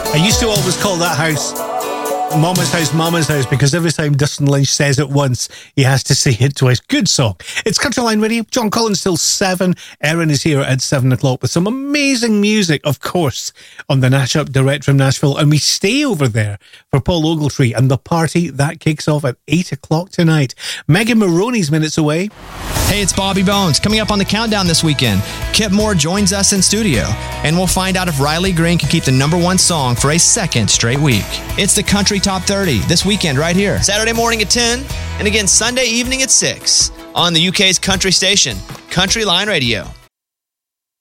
I used to always call that house Mama's House, because every time Dustin Lynch says it once, he has to say it twice. Good song. It's Country Line Radio. John Collins till 7. Erin is here at 7 o'clock with some amazing music, of course, on the Nash Up direct from Nashville. And we stay over there for Paul Ogletree and the party that kicks off at 8 o'clock tonight. Megan Maroney's minutes away. Hey, it's Bobby Bones. Coming up on the countdown this weekend, Kip Moore joins us in studio, and we'll find out if Riley Green can keep the #1 song for a second straight week. It's the Country Top 30 this weekend right here. Saturday morning at 10, and again Sunday evening at 6 on the UK's country station, Country Line Radio.